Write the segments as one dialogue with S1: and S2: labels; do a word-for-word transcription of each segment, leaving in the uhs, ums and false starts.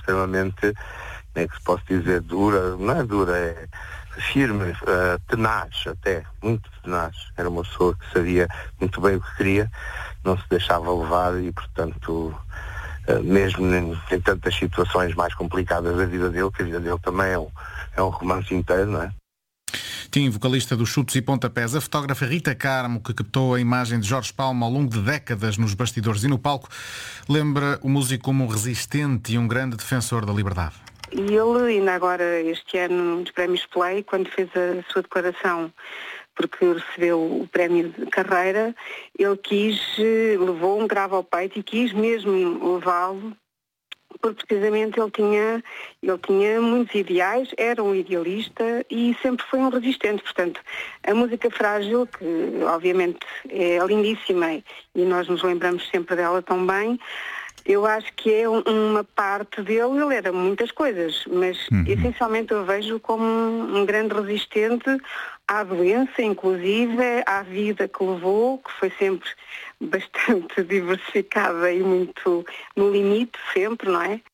S1: extremamente, como é que se posso dizer, dura, não é dura, é firme, uh, tenaz até, muito tenaz. Era uma pessoa que sabia muito bem o que queria, não se deixava levar e, portanto, uh, mesmo em, em tantas situações mais complicadas da vida dele, que a vida dele também é um, é um romance inteiro, não é?
S2: Tim, vocalista dos Chutos e Pontapés, a fotógrafa Rita Carmo, que captou a imagem de Jorge Palma ao longo de décadas nos bastidores e no palco, lembra o músico como um resistente e um grande defensor da liberdade.
S3: E ele, ainda agora este ano nos Prémios Play, quando fez a sua declaração, porque recebeu o prémio de carreira, ele quis, levou um grave ao peito e quis mesmo levá-lo, porque precisamente ele tinha, ele tinha muitos ideais, era um idealista e sempre foi um resistente. Portanto, a música Frágil, que obviamente é lindíssima e nós nos lembramos sempre dela tão bem, eu acho que é um, uma parte dele, ele era muitas coisas, mas uhum. essencialmente eu vejo como um, um grande resistente à doença, inclusive à vida que levou, que foi sempre bastante diversificada e muito no limite, sempre, não é?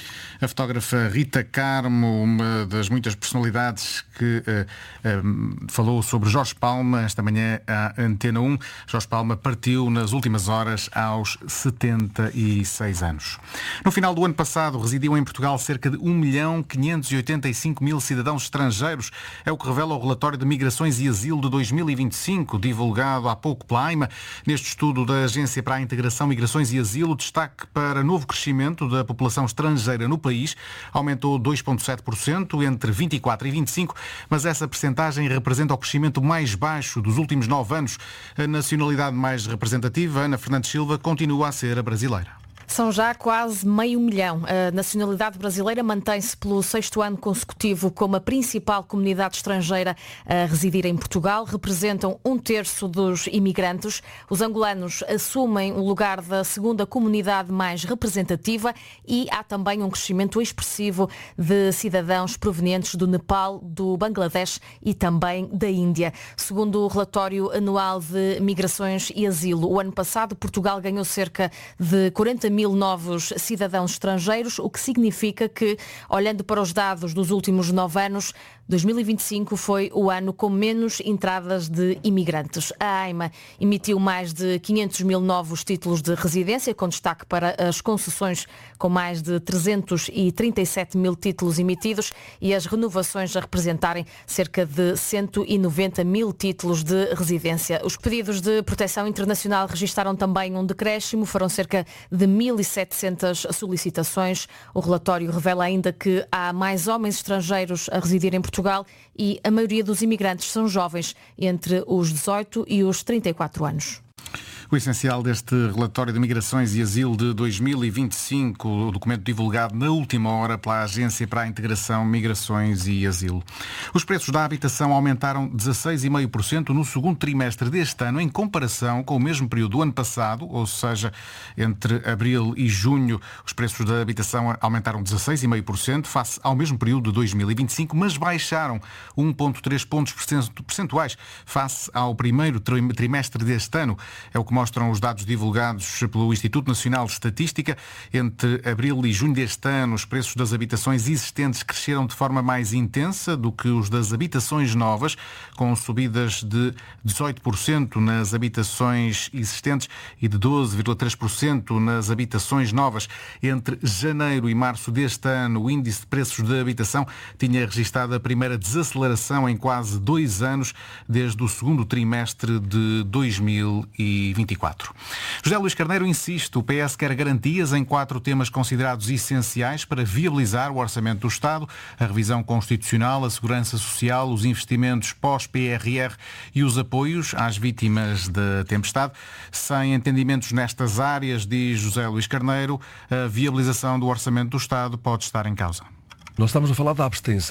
S2: A fotógrafa Rita Carmo, uma das muitas personalidades que uh, um, falou sobre Jorge Palma esta manhã à Antena um. Jorge Palma partiu nas últimas horas aos setenta e seis anos. No final do ano passado residiam em Portugal cerca de um milhão quinhentos e oitenta e cinco mil cidadãos estrangeiros. É o que revela o relatório de Migrações e Asilo de dois mil e vinte e cinco, divulgado há pouco pela AIMA. Neste estudo da Agência para a Integração, Migrações e Asilo, destaque para novo crescimento da população estrangeira no país, aumentou dois vírgula sete por cento entre vinte e quatro e vinte e cinco, mas essa percentagem representa o crescimento mais baixo dos últimos nove anos. A nacionalidade mais representativa, Ana Fernandes Silva, continua a ser a brasileira.
S4: São já quase meio milhão. A nacionalidade brasileira mantém-se pelo sexto ano consecutivo como a principal comunidade estrangeira a residir em Portugal. Representam um terço dos imigrantes. Os angolanos assumem o lugar da segunda comunidade mais representativa e há também um crescimento expressivo de cidadãos provenientes do Nepal, do Bangladesh e também da Índia. Segundo o relatório anual de Migrações e Asilo, o ano passado Portugal ganhou cerca de quarenta mil novos cidadãos estrangeiros, o que significa que, olhando para os dados dos últimos nove anos, dois mil e vinte e cinco foi o ano com menos entradas de imigrantes. A AIMA emitiu mais de quinhentos mil novos títulos de residência, com destaque para as concessões, com mais de trezentos e trinta e sete mil títulos emitidos e as renovações a representarem cerca de cento e noventa mil títulos de residência. Os pedidos de proteção internacional registaram também um decréscimo, foram cerca de mil e setecentas solicitações. O relatório revela ainda que há mais homens estrangeiros a residir em Portugal e a maioria dos imigrantes são jovens, entre os dezoito e os trinta e quatro anos.
S2: O essencial deste relatório de Migrações e Asilo de dois mil e vinte e cinco, o documento divulgado na última hora pela Agência para a Integração, Migrações e Asilo. Os preços da habitação aumentaram dezasseis vírgula cinco por cento no segundo trimestre deste ano, em comparação com o mesmo período do ano passado, ou seja, entre abril e junho, os preços da habitação aumentaram dezasseis vírgula cinco por cento face ao mesmo período de dois mil e vinte e cinco, mas baixaram um vírgula três pontos percentuais face ao primeiro trimestre deste ano. É o que mostram os dados divulgados pelo Instituto Nacional de Estatística. Entre abril e junho deste ano, os preços das habitações existentes cresceram de forma mais intensa do que os das habitações novas, com subidas de dezoito por cento nas habitações existentes e de doze vírgula três por cento nas habitações novas. Entre janeiro e março deste ano, o índice de preços de habitação tinha registrado a primeira desaceleração em quase dois anos, desde o segundo trimestre de dois mil e vinte e quatro. José Luís Carneiro insiste, o P S quer garantias em quatro temas considerados essenciais para viabilizar o orçamento do Estado: a revisão constitucional, a segurança social, os investimentos pós-P R R e os apoios às vítimas da tempestade. Sem entendimentos nestas áreas, diz José Luís Carneiro, a viabilização do orçamento do Estado pode estar em causa.
S5: Nós estamos a falar da abstenção.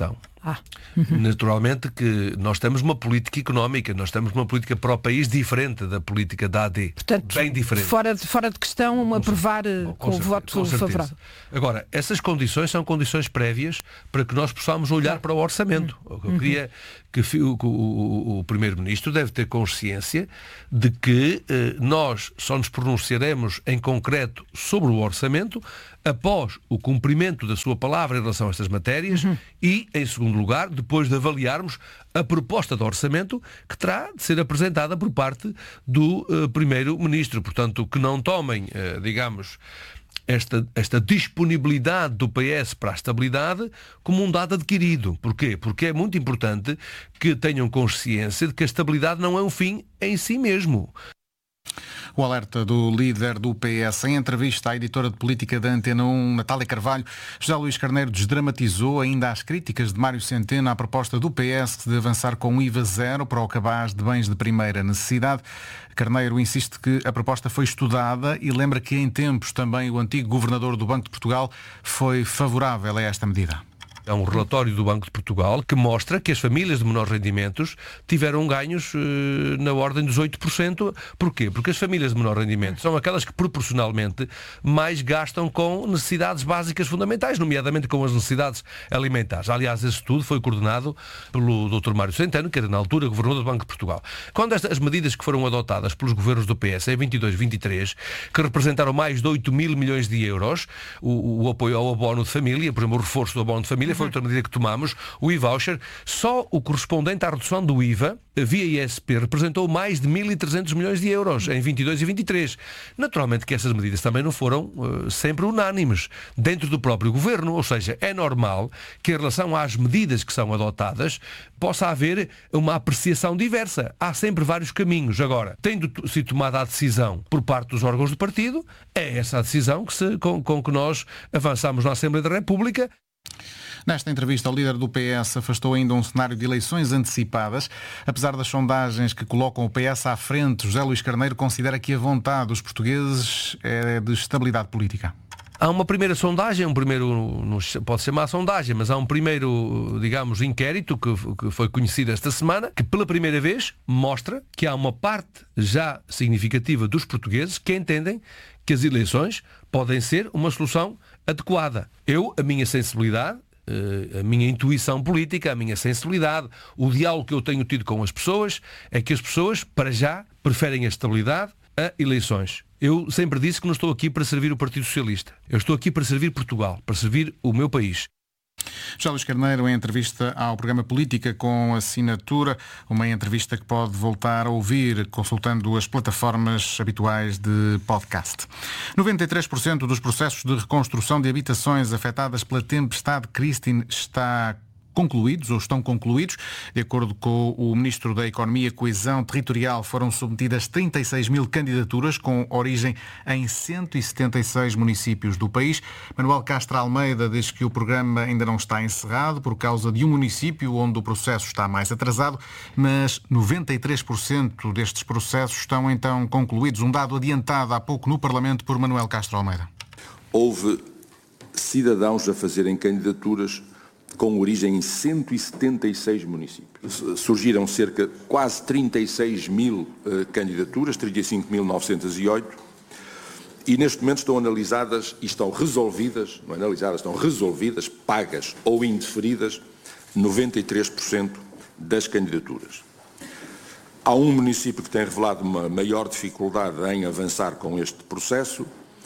S5: Ah. Uhum.
S6: Naturalmente que nós temos uma política económica, nós temos uma política para o país diferente da política da A D.
S5: Portanto,
S6: bem diferente.
S5: Fora de, fora de questão um aprovar com, com, com o voto favorável. Agora,
S6: essas condições são condições prévias para que nós possamos olhar para o orçamento. Uhum. Eu queria que o, o, o Primeiro-Ministro deve ter consciência de que eh, nós só nos pronunciaremos em concreto sobre o orçamento após o cumprimento da sua palavra em relação a estas matérias uhum. e, em segundo lugar, depois de avaliarmos a proposta de orçamento que terá de ser apresentada por parte do uh, Primeiro-Ministro. Portanto, que não tomem, uh, digamos, esta, esta disponibilidade do P S para a estabilidade como um dado adquirido. Porquê? Porque é muito importante que tenham consciência de que a estabilidade não é um fim em si mesmo.
S2: O alerta do líder do P S. Em entrevista à editora de política da Antena um, Natália Carvalho, José Luís Carneiro desdramatizou ainda as críticas de Mário Centeno à proposta do P S de avançar com I V A zero para o cabaz de bens de primeira necessidade. Carneiro insiste que a proposta foi estudada e lembra que em tempos também o antigo governador do Banco de Portugal foi favorável a esta medida.
S6: É um relatório do Banco de Portugal que mostra que as famílias de menores rendimentos tiveram ganhos eh, na ordem dos oito por cento. Porquê? Porque as famílias de menor rendimento são aquelas que proporcionalmente mais gastam com necessidades básicas fundamentais, nomeadamente com as necessidades alimentares. Aliás, esse estudo foi coordenado pelo doutor Mário Centeno, que era na altura governador do Banco de Portugal. Quando estas, as medidas que foram adotadas pelos governos do P S em vinte e dois e vinte e três, que representaram mais de oito mil milhões de euros, o, o apoio ao abono de família, por exemplo, o reforço do abono de família, foi outra medida que tomamos, o e-voucher, só o correspondente à redução do I V A via I S P representou mais de mil e trezentos milhões de euros em vinte e dois e vinte e três. Naturalmente que essas medidas também não foram uh, sempre unânimes dentro do próprio governo, ou seja, é normal que em relação às medidas que são adotadas possa haver uma apreciação diversa. Há sempre vários caminhos. Agora, tendo sido tomada a decisão por parte dos órgãos do partido, é essa a decisão que se, com, com que nós avançamos na Assembleia da República.
S2: Nesta entrevista, o líder do P S afastou ainda um cenário de eleições antecipadas. Apesar das sondagens que colocam o P S à frente, José Luís Carneiro considera que a vontade dos portugueses é de estabilidade política.
S6: Há uma primeira sondagem, um primeiro, não pode ser má sondagem, mas há um primeiro, digamos, inquérito que, que foi conhecido esta semana, que pela primeira vez mostra que há uma parte já significativa dos portugueses que entendem que as eleições podem ser uma solução adequada. Eu, a minha sensibilidade, a minha intuição política, a minha sensibilidade, o diálogo que eu tenho tido com as pessoas, é que as pessoas, para já, preferem a estabilidade a eleições. Eu sempre disse que não estou aqui para servir o Partido Socialista. Eu estou aqui para servir Portugal, para servir o meu país.
S2: José Luís Carneiro, em entrevista ao programa Política com Assinatura, uma entrevista que pode voltar a ouvir consultando as plataformas habituais de podcast. noventa e três por cento dos processos de reconstrução de habitações afetadas pela tempestade Christine está concluídos ou estão concluídos. De acordo com o Ministro da Economia e Coesão Territorial, foram submetidas trinta e seis mil candidaturas com origem em cento e setenta e seis municípios do país. Manuel Castro Almeida diz que o programa ainda não está encerrado por causa de um município onde o processo está mais atrasado, mas noventa e três por cento destes processos estão então concluídos. Um dado adiantado há pouco no Parlamento por Manuel Castro Almeida.
S7: Houve cidadãos a fazerem candidaturas com origem em cento e setenta e seis municípios. Surgiram cerca de quase trinta e seis mil uh, candidaturas, trinta e cinco mil novecentos e oito, e neste momento estão analisadas e estão resolvidas, não analisadas, estão resolvidas, pagas ou indeferidas, noventa e três por cento das candidaturas. Há um município que tem revelado uma maior dificuldade em avançar com este processo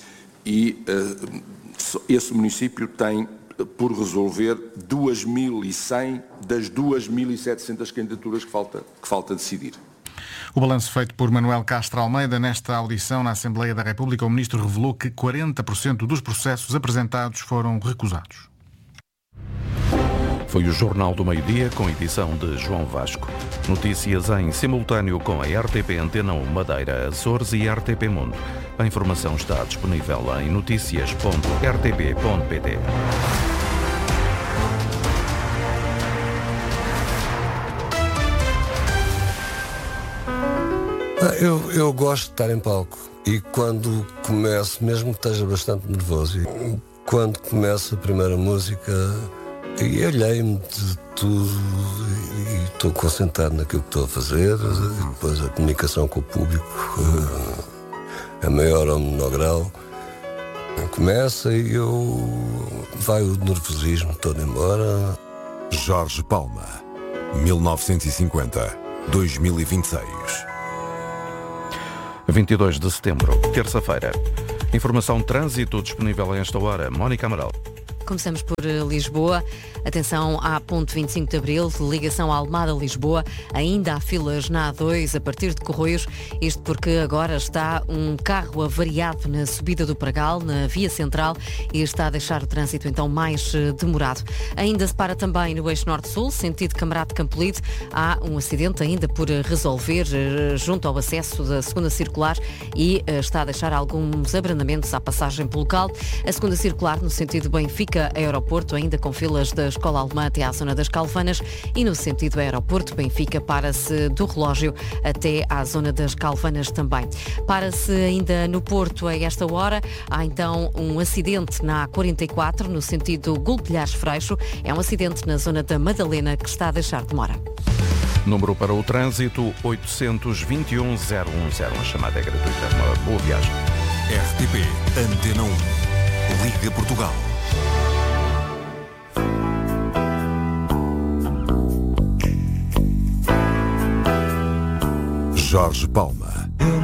S7: e uh, esse município tem por resolver duas mil e cem das duas mil e setecentas candidaturas que falta, que falta decidir.
S2: O balanço feito por Manuel Castro Almeida nesta audição na Assembleia da República, o Ministro revelou que quarenta por cento dos processos apresentados foram recusados.
S8: Foi o Jornal do Meio-Dia com edição de João Vasco. Notícias em simultâneo com a R T P Antena um Madeira, Açores e R T P Mundo. A informação está disponível em noticias ponto r t p ponto p t.
S9: Eu, eu gosto de estar em palco e quando começo, mesmo que esteja bastante nervoso, e quando começo a primeira música, E olhei-me de tudo e estou concentrado naquilo que estou a fazer. E depois a comunicação com o público, a maior ou menor grau, começa e eu vai o nervosismo todo embora.
S10: Jorge Palma, mil novecentos e cinquenta a dois mil e vinte e seis.
S8: vinte e dois de setembro, terça-feira. Informação trânsito disponível a esta hora. Mónica Amaral.
S11: Começamos por Lisboa. Atenção à ponte vinte e cinco de Abril, ligação à Almada-Lisboa. Ainda há filas na A dois a partir de Corroios. Isto porque agora está um carro avariado na subida do Pragal, na via central, e está a deixar o trânsito então mais demorado. Ainda se para também no eixo norte-sul, sentido Camarate Campolide. Há um acidente ainda por resolver junto ao acesso da segunda circular e está a deixar alguns abrandamentos à passagem pelo local. A segunda circular no sentido Benfica-Aeroporto, ainda com filas da Escola Alemã até à zona das Calvanas, e no sentido Aeroporto Benfica para-se do relógio até à zona das Calvanas também. Para-se ainda no Porto a esta hora. Há então um acidente na A quarenta e quatro no sentido Golpilhares-Freixo. É um acidente na zona da Madalena que está a deixar demora.
S8: Número para o trânsito oitocentos e vinte e um zero um zero. A chamada é gratuita. Uma boa viagem.
S10: R T P Antena um. Liga Portugal. Jorge Palma.